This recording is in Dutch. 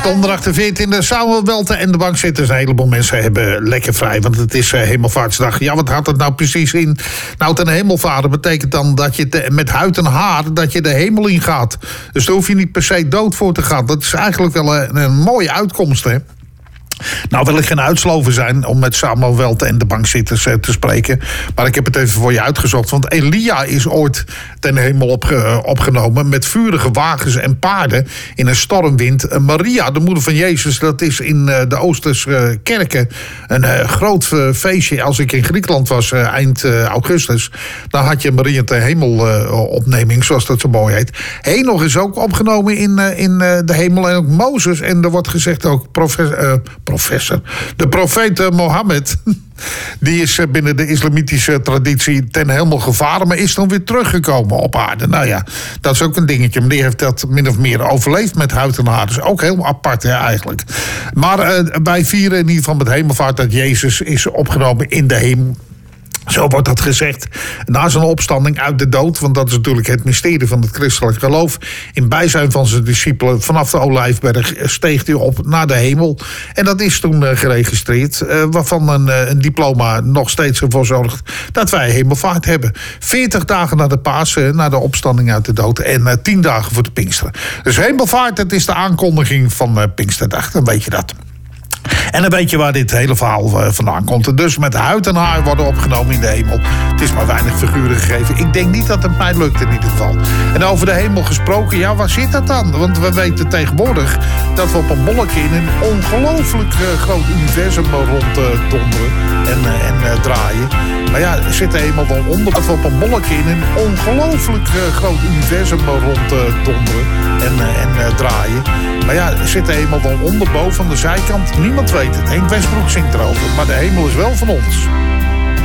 is donderdag de 14e. Samuel Welte en de bankzitters. Een heleboel mensen hebben lekker vrij, want het is Hemelvaartsdag. Ja, wat houdt het nou precies in? Nou, ten hemelvaren betekent dan dat je met huid en haar dat je de hemel in gaat. Dus daar hoef je niet per se dood voor te gaan. Dat is eigenlijk wel een mooie uitkomst, hè? Nou wil ik geen uitslover zijn om met Samuel Welte en de bankzitters te spreken. Maar ik heb het even voor je uitgezocht. Want Elia is ooit ten hemel opgenomen met vurige wagens en paarden in een stormwind. Maria, de moeder van Jezus, dat is in de Oosterse kerken een groot feestje. Als ik in Griekenland was eind augustus, dan had je Maria ten hemel opneming, zoals dat zo mooi heet. Henoch is ook opgenomen in de hemel en ook Mozes. En er wordt gezegd ook de profeet Mohammed, die is binnen de islamitische traditie ten hemel gevaren, maar is dan weer teruggekomen op aarde. Nou ja, dat is ook een dingetje, maar die heeft dat min of meer overleefd met huid en haar. Dus ook heel apart, hè, eigenlijk. Maar wij vieren in ieder geval met hemelvaart dat Jezus is opgenomen in de hemel. Zo wordt dat gezegd. Na zijn opstanding uit de dood, want dat is natuurlijk het mysterie van het christelijk geloof. In bijzijn van zijn discipelen vanaf de Olijfberg steeg hij op naar de hemel. En dat is toen geregistreerd, waarvan een diploma nog steeds ervoor zorgt dat wij hemelvaart hebben. 40 dagen na de Pasen, na de opstanding uit de dood, en 10 dagen voor de Pinksteren. Dus hemelvaart, dat is de aankondiging van Pinksterdag, dan weet je dat. En dan weet je waar dit hele verhaal vandaan komt. Dus met huid en haar worden opgenomen in de hemel. Het is maar weinig figuren gegeven. Ik denk niet dat het mij lukt in ieder geval. En over de hemel gesproken, ja, waar zit dat dan? Want we weten tegenwoordig dat we op een bolletje in een ongelooflijk groot universum ronddonderen en draaien. Maar ja, zit de hemel dan onder? Dat we op een bolletje in een ongelooflijk groot universum ronddonderen en draaien. Maar ja, zit de hemel dan onder, boven aan de zijkant? Niemand weet het. Henk Westbroek zingt erover. Maar de hemel is wel van ons.